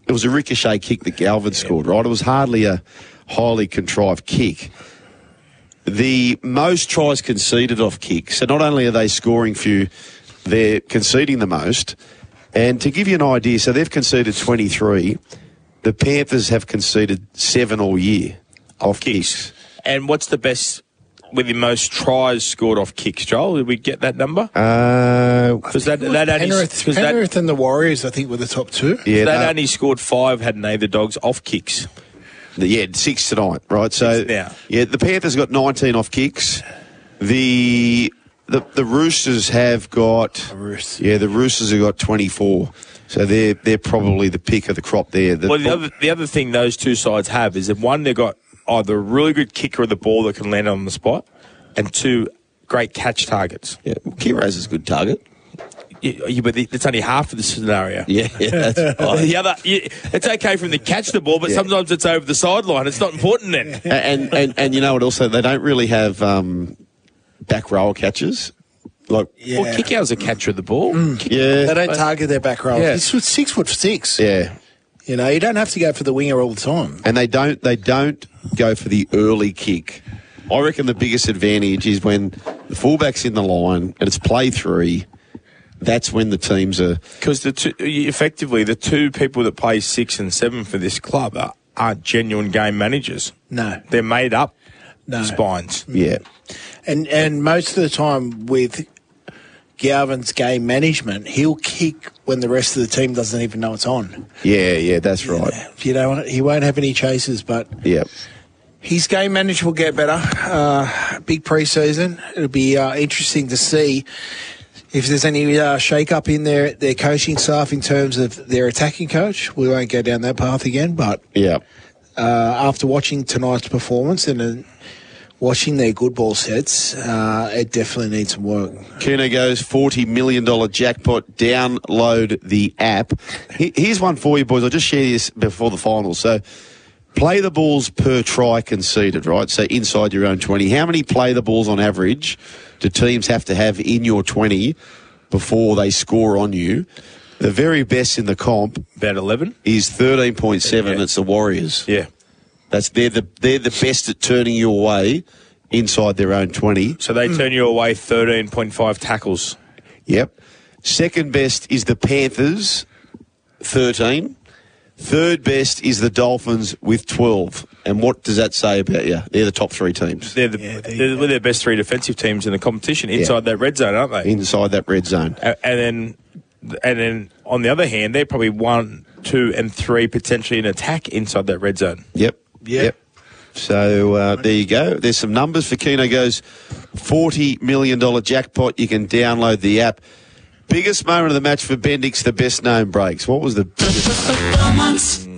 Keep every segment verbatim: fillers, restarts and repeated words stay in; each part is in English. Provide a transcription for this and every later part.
it was a ricochet kick that Galvin yeah. scored, right? It was hardly a highly contrived kick. The most tries conceded off kicks, so not only are they scoring few, they're conceding the most. And to give you an idea, so they've conceded twenty-three. The Panthers have conceded seven all year off kicks. kicks. And what's the best with the most tries scored off kicks, Joel? Did we get that number? Because uh, that, that Penrith, only, Penrith that, and the Warriors, I think, were the top two. Yeah, that no. only scored five, hadn't they, the Dogs, off kicks? Yeah, six tonight, right? So, now. yeah, the Panthers got nineteen off kicks. The the the Roosters have got the Roosters. yeah, the Roosters have got twenty-four. So they're they're probably the pick of the crop there. The, well, the other the other thing those two sides have is that one, they've got either a really good kicker of the ball that can land on the spot, and two, great catch targets. Yeah, well, Kiro's is a good target. Yeah, yeah, but that's only half of the scenario. Yeah, yeah that's right. The other, yeah, it's okay for them to catch the ball, but yeah. sometimes it's over the sideline. It's not important then. And and and you know what? Also, they don't really have um, back row catches. Like, yeah. Well, Kikau's a catcher of the ball. Mm. Yeah, they don't target their back row. Yeah. He's six foot six. Yeah, you know, you don't have to go for the winger all the time. And they don't. They don't go for the early kick. I reckon the biggest advantage is when the fullback's in the line and it's play three. That's when the teams are... Because the two, effectively, the two people that play six and seven for this club are, aren't genuine game managers. No. They're made up no. spines. Yeah. And and most of the time with Galvin's game management, he'll kick when the rest of the team doesn't even know it's on. Yeah, yeah, that's right. Yeah, you know, he won't have any chases, but... Yeah. His game management will get better. Uh, big pre-season. It'll be uh, interesting to see if there's any uh, shake-up in their, their coaching staff in terms of their attacking coach. We won't go down that path again, but yeah. uh, after watching tonight's performance and uh, watching their good ball sets, uh, it definitely needs some work. Kuno goes forty million dollars jackpot. Download the app. Here's one for you, boys. I'll just share this before the finals. So, play the balls per try conceded, right? So, inside your own twenty. How many play the balls on average do teams have to have in your twenty before they score on you? The very best in the comp, about eleven, is thirteen point seven. Yeah. It's the Warriors. Yeah, that's they're the they're the best at turning you away inside their own twenty. So they mm. turn you away thirteen point five tackles. Yep. Second best is the Panthers, thirteen. Third best is the Dolphins with twelve. And what does that say about you? They're the top three teams. They're the yeah, they're, they're the best three defensive teams in the competition inside yeah. that red zone, aren't they? Inside that red zone. And, and then, and then on the other hand, they're probably one, two, and three potentially in attack inside that red zone. Yep. Yep. yep. So uh, there you go. There's some numbers for Keno Goes forty million dollars jackpot. You can download the app. Biggest moment of the match for Bendix, the best known breaks. What was the biggest moment?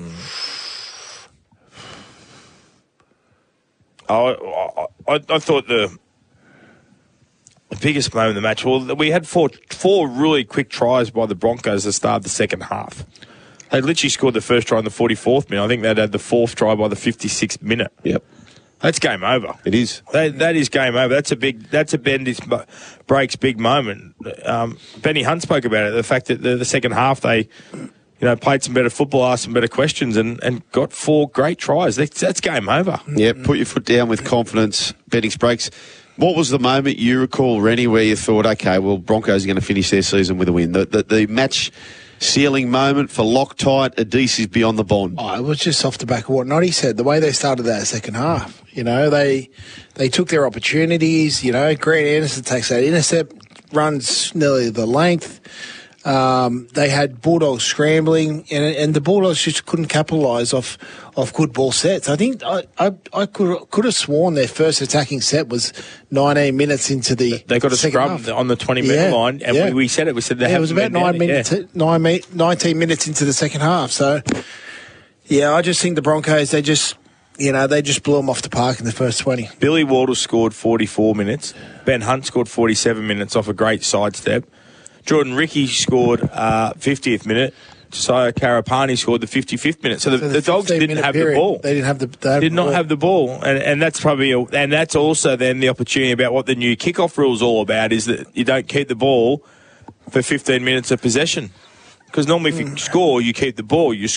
Oh, I, I, I thought the, the biggest moment of the match, well, we had four four really quick tries by the Broncos to start the second half. They literally scored the first try in the forty-fourth minute. I think they'd had the fourth try by the fifty-sixth minute. Yep. That's game over. It is. That, that is game over. That's a big. That's a Bendix breaks big moment. Um, Benny Hunt spoke about it. The fact that the, the second half they, you know, played some better football, asked some better questions, and, and got four great tries. That's, that's game over. Yeah. Put your foot down with confidence. Bendix breaks. What was the moment you recall, Rennie, where you thought, okay, well, Broncos are going to finish their season with a win? The the, the match sealing moment for Loctite, Adese is beyond the bond. Oh, it was just off the back of what Noddy said. The way they started that second half, you know, they they took their opportunities. You know, Grant Anderson takes that intercept, runs nearly the length. Um, they had Bulldogs scrambling, and, and the Bulldogs just couldn't capitalise off off good ball sets. I think I I, I could could have sworn their first attacking set was nineteen minutes into the they got a scrum half. on the twenty minute yeah, line, and yeah. we, we said it. We said they yeah, it was about nine minutes, yeah. nine, nineteen minutes into the second half. So, yeah, I just think the Broncos they just you know they just blew them off the park in the first twenty. Billy Wardle scored forty-four minutes. Ben Hunt scored forty-seven minutes off a great sidestep. Jordan Ricky scored uh, fiftieth minute. Josiah Karapani scored the fifty-fifth minute. So the, so the, the Dogs didn't have period, the ball. They didn't have the. They did the not ball. have the ball, and and that's probably a, and that's also then the opportunity about what the new kickoff rule is all about is that you don't keep the ball for fifteen minutes of possession, because normally if you mm. score you keep the ball. You